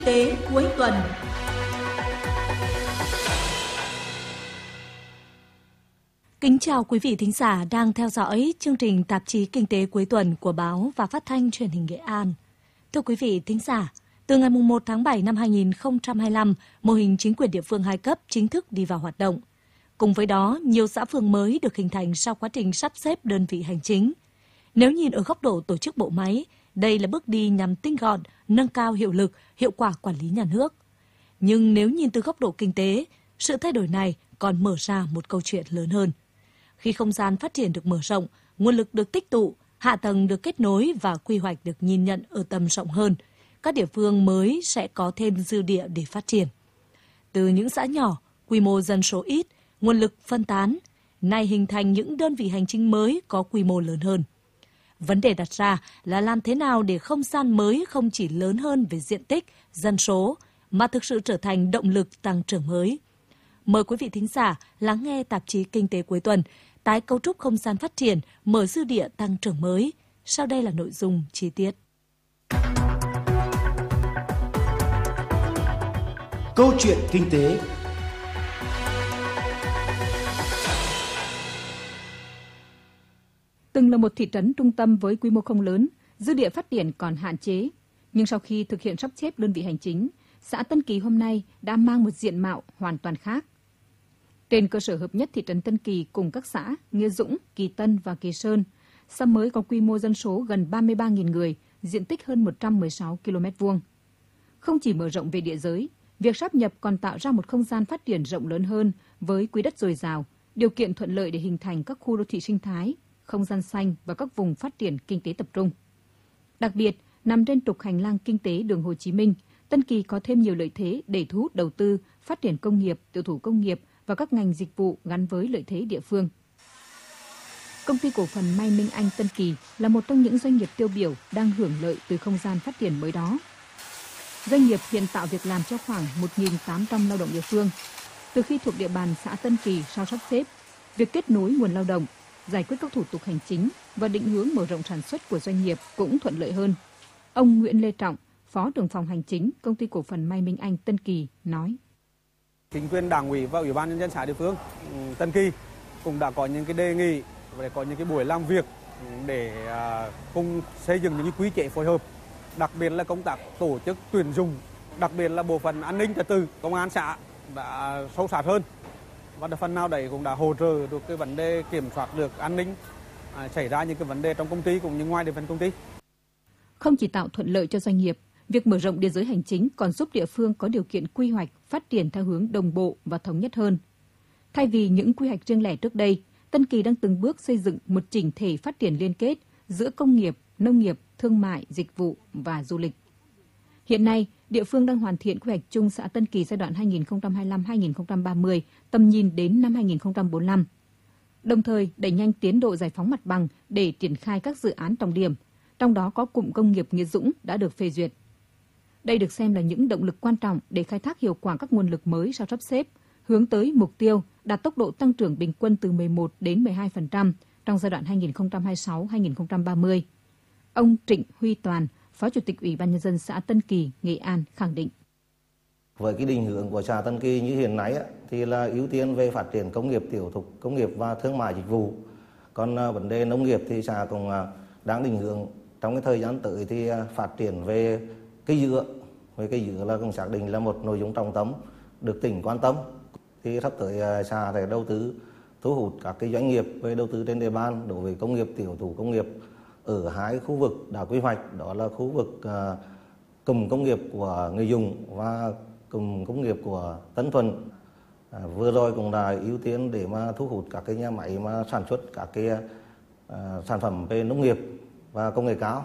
Tế cuối tuần. Kính chào quý vị thính giả đang theo dõi chương trình tạp chí Kinh tế cuối tuần của báo và phát thanh truyền hình Nghệ An. Thưa quý vị thính giả, từ ngày 1 tháng 7 năm 2025, mô hình chính quyền địa phương 2 cấp chính thức đi vào hoạt động. Cùng với đó, nhiều xã phường mới được hình thành sau quá trình sắp xếp đơn vị hành chính. Nếu nhìn ở góc độ tổ chức bộ máy, đây là bước đi nhằm tinh gọn, nâng cao hiệu lực, hiệu quả quản lý nhà nước. Nhưng nếu nhìn từ góc độ kinh tế, sự thay đổi này còn mở ra một câu chuyện lớn hơn. Khi không gian phát triển được mở rộng, nguồn lực được tích tụ, hạ tầng được kết nối và quy hoạch được nhìn nhận ở tầm rộng hơn, các địa phương mới sẽ có thêm dư địa để phát triển. Từ những xã nhỏ, quy mô dân số ít, nguồn lực phân tán, nay hình thành những đơn vị hành chính mới có quy mô lớn hơn. Vấn đề đặt ra là làm thế nào để không gian mới không chỉ lớn hơn về diện tích, dân số, mà thực sự trở thành động lực tăng trưởng mới. Mời quý vị thính giả lắng nghe tạp chí Kinh tế cuối tuần, tái cấu trúc không gian phát triển, mở dư địa tăng trưởng mới. Sau đây là nội dung chi tiết. Câu chuyện kinh tế. Từng là một thị trấn trung tâm với quy mô không lớn, dư địa phát triển còn hạn chế. Nhưng sau khi thực hiện sắp xếp đơn vị hành chính, xã Tân Kỳ hôm nay đã mang một diện mạo hoàn toàn khác. Trên cơ sở hợp nhất thị trấn Tân Kỳ cùng các xã Nghĩa Dũng, Kỳ Tân và Kỳ Sơn, xã mới có quy mô dân số gần 33.000 người, diện tích hơn 116 km². Không chỉ mở rộng về địa giới, việc sáp nhập còn tạo ra một không gian phát triển rộng lớn hơn với quỹ đất dồi dào, điều kiện thuận lợi để hình thành các khu đô thị sinh thái, không gian xanh và các vùng phát triển kinh tế tập trung. Đặc biệt, nằm trên trục hành lang kinh tế đường Hồ Chí Minh, Tân Kỳ có thêm nhiều lợi thế để thu hút đầu tư, phát triển công nghiệp, tiểu thủ công nghiệp và các ngành dịch vụ gắn với lợi thế địa phương. Công ty cổ phần May Minh Anh Tân Kỳ là một trong những doanh nghiệp tiêu biểu đang hưởng lợi từ không gian phát triển mới đó. Doanh nghiệp hiện tạo việc làm cho khoảng 1.800 lao động địa phương. Từ khi thuộc địa bàn xã Tân Kỳ sau sắp xếp, việc kết nối nguồn lao động, giải quyết các thủ tục hành chính và định hướng mở rộng sản xuất của doanh nghiệp cũng thuận lợi hơn. Ông Nguyễn Lê Trọng, Phó trưởng phòng hành chính Công ty cổ phần May Minh Anh Tân Kỳ nói: Chính quyền Đảng ủy và Ủy ban nhân dân xã địa phương Tân Kỳ cũng đã có những cái đề nghị và có những cái buổi làm việc để cùng xây dựng những cái quy chế phối hợp, đặc biệt là công tác tổ chức tuyển dụng, đặc biệt là bộ phận an ninh trật tự, công an xã đã sâu sát hơn và phần nào đấy cũng đã hỗ trợ được cái vấn đề kiểm soát được an ninh xảy ra những cái vấn đề trong công ty cũng như ngoài địa phận công ty. Không chỉ tạo thuận lợi cho doanh nghiệp, việc mở rộng địa giới hành chính còn giúp địa phương có điều kiện quy hoạch phát triển theo hướng đồng bộ và thống nhất hơn. Thay vì những quy hoạch riêng lẻ trước đây, Tân Kỳ đang từng bước xây dựng một chỉnh thể phát triển liên kết giữa công nghiệp, nông nghiệp, thương mại, dịch vụ và du lịch. Hiện nay, địa phương đang hoàn thiện quy hoạch chung xã Tân Kỳ giai đoạn 2025-2030, tầm nhìn đến năm 2045. Đồng thời, đẩy nhanh tiến độ giải phóng mặt bằng để triển khai các dự án trọng điểm, trong đó có cụm công nghiệp Nghĩa Dũng đã được phê duyệt. Đây được xem là những động lực quan trọng để khai thác hiệu quả các nguồn lực mới sau sắp xếp, hướng tới mục tiêu đạt tốc độ tăng trưởng bình quân từ 11 đến 12% trong giai đoạn 2026-2030. Ông Trịnh Huy Toàn, Phó Chủ tịch Ủy ban nhân dân xã Tân Kỳ, Nghệ An khẳng định: Với cái định hướng của xã Tân Kỳ như hiện nay thì là ưu tiên về phát triển công nghiệp, tiểu thủ công nghiệp và thương mại dịch vụ. Còn vấn đề nông nghiệp thì xã cũng đang định hướng trong cái thời gian tới thì phát triển về cây dứa. Về cây dứa là cũng xác định là một nội dung trọng tâm được tỉnh quan tâm. Thì sắp tới xã sẽ đầu tư thu hút các cái doanh nghiệp về đầu tư trên địa bàn đối với công nghiệp, tiểu thủ công nghiệp ở hai khu vực đã quy hoạch, đó là khu vực cụm công nghiệp của Người Dùng và cụm công nghiệp của Tân Thuận. Vừa rồi cũng là ưu tiên để mà thu hút các cái nhà máy mà sản xuất các cái sản phẩm về nông nghiệp và công nghệ cao.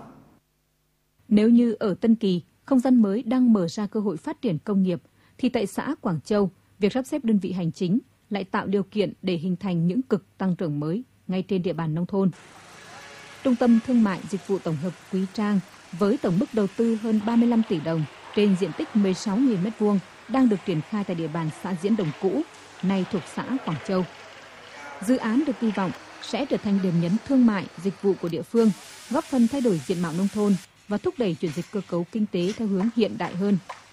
Nếu như ở Tân Kỳ, không gian mới đang mở ra cơ hội phát triển công nghiệp, thì tại xã Quảng Châu, việc sắp xếp đơn vị hành chính lại tạo điều kiện để hình thành những cực tăng trưởng mới ngay trên địa bàn nông thôn. Trung tâm Thương mại Dịch vụ Tổng hợp Quý Trang với tổng mức đầu tư hơn 35 tỷ đồng trên diện tích 16.000 m² đang được triển khai tại địa bàn xã Diễn Đồng cũ, nay thuộc xã Quảng Châu. Dự án được kỳ vọng sẽ trở thành điểm nhấn thương mại, dịch vụ của địa phương, góp phần thay đổi diện mạo nông thôn và thúc đẩy chuyển dịch cơ cấu kinh tế theo hướng hiện đại hơn,